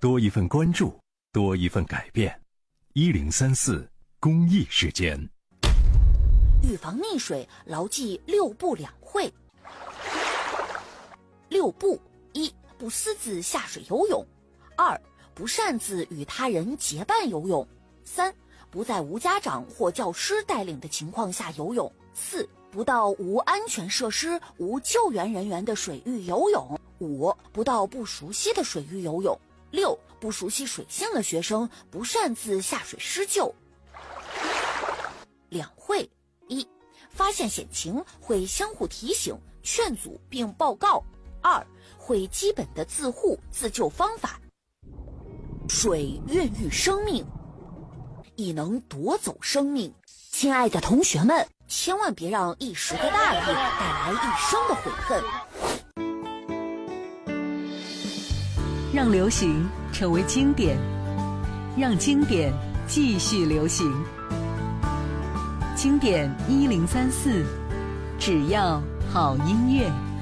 多一份关注，多一份改变。1034公益时间。 预防溺水，牢记6不2会。6不：一、不私自下水游泳；二、不擅自与他人结伴游泳；三、不在无家长或教师带领的情况下游泳；四、不到无安全设施、无救援人员的水域游泳；五、不到不熟悉的水域游泳；六、不熟悉水性的学生不擅自下水施救。2会：一、发现险情会相互提醒、劝阻并报告；二、会基本的自护自救方法。水孕育生命，亦能夺走生命。亲爱的同学们，千万别让一时的大意带来一生的悔恨。 让流行成为经典，让经典继续流行。经典1034，只要好音乐。